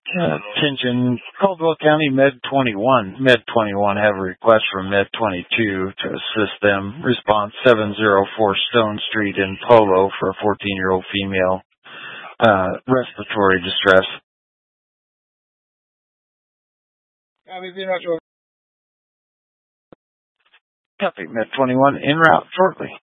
Attention, Caldwell County Med 21. Med 21 have a request from Med 22 to assist them. Response 704 Stone Street in Polo for a 14-year-old female. Respiratory distress. Copy, Med 21 en route shortly.